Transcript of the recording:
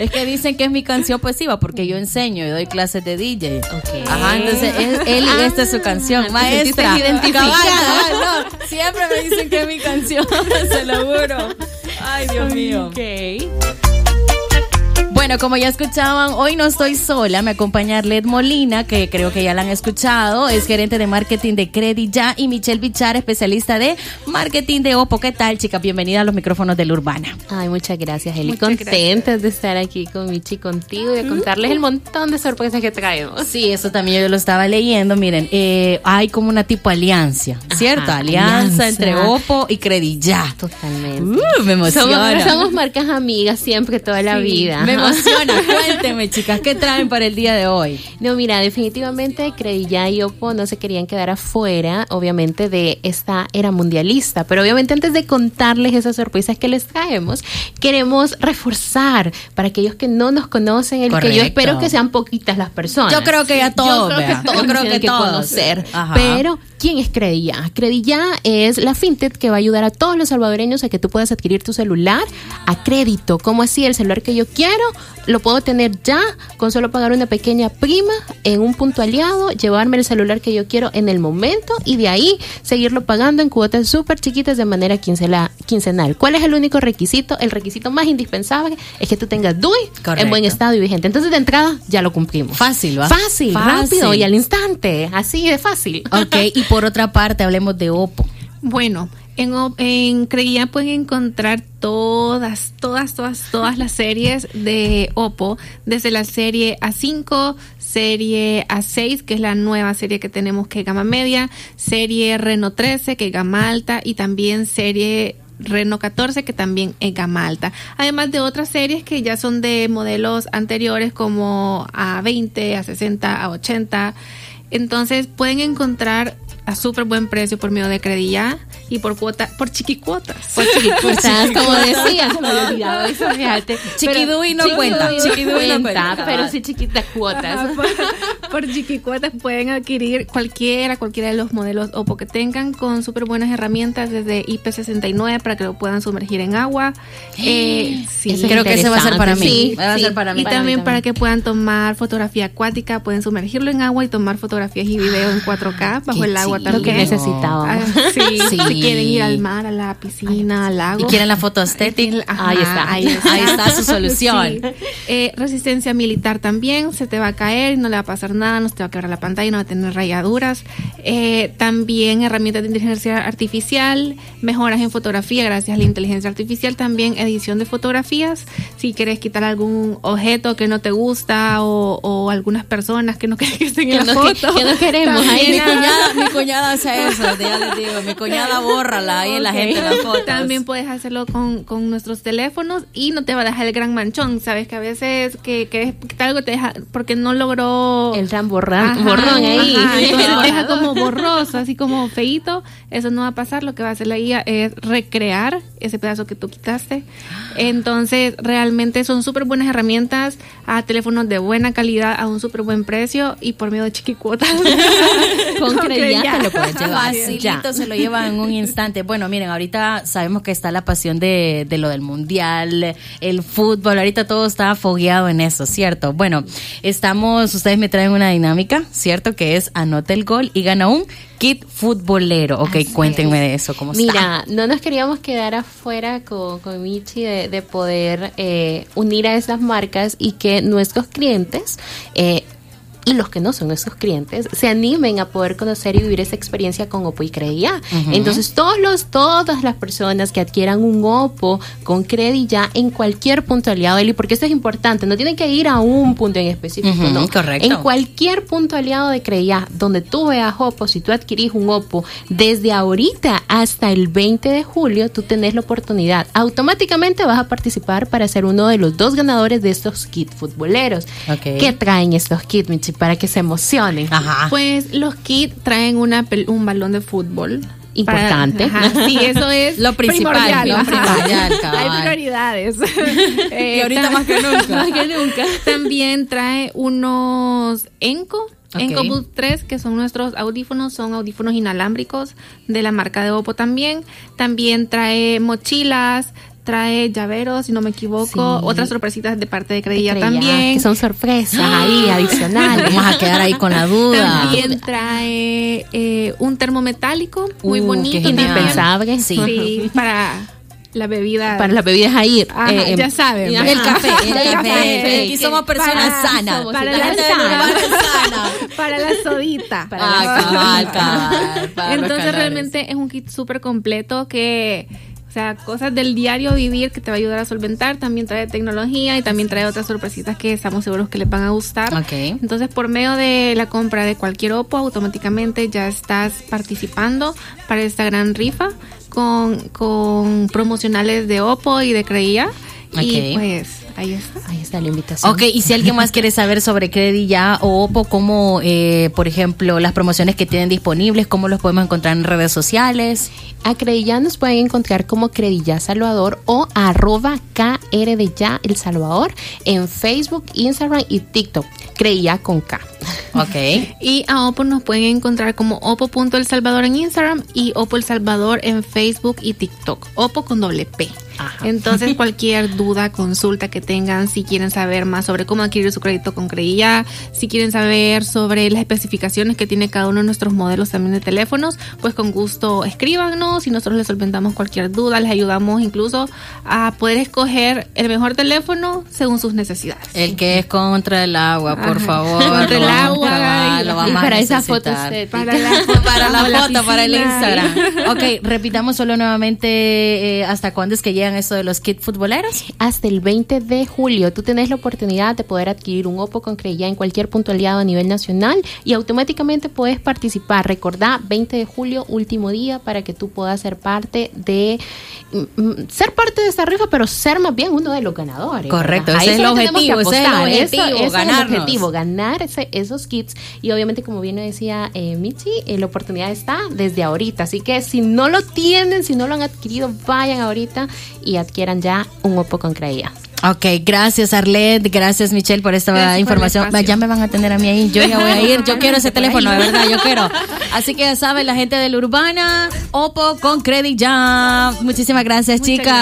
Es que dicen que es mi canción, pues iba, porque yo enseño y doy clases de DJ. Okay. Ajá, entonces esta es su canción. Maestra, identificada. No, siempre me dicen que es mi canción, se lo juro. Ay, Dios mío. Okay. Bueno, como ya escuchaban, hoy no estoy sola, me acompaña Arlet Molina, que creo que ya la han escuchado, es gerente de marketing de CrediYa, y Michelle Bichar, especialista de marketing de Oppo. ¿Qué tal, chicas? Bienvenida a los micrófonos de La Urbana. Ay, muchas gracias, Eli. Contentas de estar aquí con Michi, contigo, y de contarles el montón de sorpresas que traemos. Sí, eso también yo lo estaba leyendo. Miren, hay como una tipo alianza, ¿cierto? Ajá, alianza entre Oppo y CrediYa. Totalmente. Me emociona. Somos marcas amigas siempre, toda la vida. Me emociona. Cuénteme, chicas, ¿qué traen para el día de hoy? No, mira, definitivamente CrediYa y Oppo no se querían quedar afuera, obviamente, de esta era mundialista. Pero obviamente, antes de contarles esas sorpresas que les traemos, queremos reforzar para aquellos que no nos conocen, que yo espero que sean poquitas las personas. Yo creo que ya todos. Yo creo que todos conocer. Ajá. Pero ¿quién es CrediYa? CrediYa es la fintech que va a ayudar a todos los salvadoreños a que tú puedas adquirir tu celular a crédito. ¿Cómo así? El celular que yo quiero lo puedo tener ya con solo pagar una pequeña prima en un punto aliado, llevarme el celular que yo quiero en el momento y de ahí seguirlo pagando en cuotas súper chiquitas de manera quincenal. ¿Cuál es el único requisito? El requisito más indispensable es que tú tengas DUI en buen estado y vigente. Entonces, de entrada, ya lo cumplimos. Fácil, ¿va? Fácil, rápido y al instante. Así de fácil. Ok, y por otra parte, hablemos de Oppo. Bueno, en CrediYa pueden encontrar todas las series de Oppo, desde la serie A5, serie A6, que es la nueva serie que tenemos, que es gama media, serie Reno 13, que es gama alta, y también serie Reno 14, que también es gama alta. Además de otras series que ya son de modelos anteriores, como A20, A60, A80. Entonces pueden encontrar a súper buen precio por medio de CrediYa y por chiquicuotas. Por chiquicuotas, como decía, se me había olvidado eso, fíjate. Chiquidui no cuenta, pero sí chiquitas cuotas. Por chiquicuotas pueden adquirir cualquiera de los modelos Oppo que tengan, con súper buenas herramientas desde IP69 para que lo puedan sumergir en agua. Sí, creo que ese va a ser para mí. Sí, va a ser para mí. Y también para que puedan tomar fotografía acuática, pueden sumergirlo en agua y tomar fotografías y video en 4K bajo el agua también. Lo que necesitábamos. Sí. Si quieren ir al mar, a la piscina, al lago. ¿Y quieren la foto estética? Ahí está su solución. Sí. Resistencia militar también, se te va a caer y no le va a pasar nada, no se te va a quebrar la pantalla, no va a tener rayaduras. También herramientas de inteligencia artificial, mejoras en fotografía gracias a la inteligencia artificial, también edición de fotografías. Si quieres quitar algún objeto que no te gusta o algunas personas que no quieres que estén en la foto. Que no queremos. Ahí mi cuñada hace eso, ya les digo, mi cuñada bórrala ahí en la gente en las fotos. También puedes hacerlo con nuestros teléfonos y no te va a dejar el gran manchón. Sabes que a veces que algo te deja porque no logró el gran borrón ahí. Entonces te deja como borroso, así como feíto. Eso no va a pasar. Lo que va a hacer la guía es recrear ese pedazo que tú quitaste. Entonces realmente son súper buenas herramientas a teléfonos de buena calidad a un súper buen precio y por medio de chiquicuotas. Con CrediYa te lo puedes llevar. Facilito, se lo llevan en un instante. Bueno, miren, ahorita sabemos que está la pasión de lo del mundial, el fútbol, ahorita todo está fogueado en eso, ¿cierto? Bueno, ustedes me traen una dinámica, ¿cierto? Que es anota el gol y gana un kit futbolero. Ok, cuéntenme de eso, ¿cómo está? Mira, no nos queríamos quedar afuera con Michi de poder unir a esas marcas y que nuestros clientes y los que no son nuestros clientes se animen a poder conocer y vivir esa experiencia con Oppo y CrediYa. Entonces todas las personas que adquieran un Oppo con CrediYa en cualquier punto aliado, Eli, porque esto es importante, no tienen que ir a un punto en específico, no, correcto. En cualquier punto aliado de CrediYa donde tú veas Oppo, si tú adquirís un Oppo desde ahorita hasta el 20 de julio, tú tenés la oportunidad, automáticamente vas a participar para ser uno de los 2 ganadores de estos kits futboleros. ¿Qué traen estos kits, Michi, para que se emocionen? Pues los kits traen un balón de fútbol importante. Sí, eso es lo principal. Hay prioridades. Y ahorita más que nunca. También trae unos Enco Boost 3, que son nuestros audífonos, son audífonos inalámbricos de la marca de Oppo también. También trae mochilas, trae llaveros, si no me equivoco, Sí. otras sorpresitas de parte de Credilla Creía también. que son sorpresas ahí adicionales. Vamos a quedar ahí con la duda. También trae un termometálico muy Qué bonito. genial. Indispensable. Sí, para la bebida. Para las bebidas ahí. Ajá, ya saben. ajá. El café, el El café. café. Aquí somos personas sanas. Para La la gente del sana. urbano es sana. Para la sodita. Cabal. Para los Entonces canales. realmente es un kit súper completo que, o sea, cosas del diario vivir que te va a ayudar a solventar. También trae tecnología y también trae otras sorpresitas que estamos seguros que les van a gustar. Ok. Entonces, por medio de la compra de cualquier Oppo, automáticamente ya estás participando para esta gran rifa con promocionales de Oppo y de Creía. Y Ok. pues ahí está. Ahí está la invitación. Ok, y si alguien más quiere saber sobre Credilla o Oppo, como por ejemplo las promociones que tienen disponibles, cómo los podemos encontrar en redes sociales. A Credilla nos pueden encontrar como Credilla Salvador o @KR de Ya El Salvador en Facebook, Instagram y TikTok. Credilla con K. Ok. Y a Oppo nos pueden encontrar como Oppo.elsalvador en Instagram y Oppo El Salvador en Facebook y TikTok. Oppo con doble P. Ajá. Entonces, cualquier duda, consulta que tengan, si quieren saber más sobre cómo adquirir su crédito con Credilla, si quieren saber sobre las especificaciones que tiene cada uno de nuestros modelos también de teléfonos, pues con gusto escríbanos y nosotros les solventamos cualquier duda, les ayudamos incluso a poder escoger el mejor teléfono según sus necesidades. El que es contra el agua, por Ajá. favor. Contra el lo vamos a agua, acabar, y lo vamos Y a para esa foto necesitar. estética. Para la Para la la foto, para el piscina. Instagram. Ok, repitamos solo nuevamente hasta cuándo es que llegan esto de los kits futboleros. Hasta el 20 de julio tú tenés la oportunidad de poder adquirir un Oppo con Credilla en cualquier punto aliado a nivel nacional y automáticamente puedes participar. Recordá, 20 de julio, último día para que tú puedas ser parte de esta rifa, pero ser más bien uno de los ganadores. Correcto, ¿verdad? ese es el Eso le tenemos que objetivo, ese es el apostar. objetivo, Eso es el ganarnos. objetivo, ganar esos kits y obviamente como bien lo decía Michi, la oportunidad está desde ahorita, así que si no lo tienen, si no lo han adquirido, vayan ahorita y adquieran ya un Oppo con Credilla. Ok, gracias Arlette, gracias Michelle por esta Gracias por el información. espacio. Ya me van a atender a mí ahí, yo ya voy a ir, yo quiero ese teléfono, de verdad, yo quiero. Así que ya saben, la gente de la Urbana, Oppo con Credilla. Muchísimas gracias, Muchas chicas.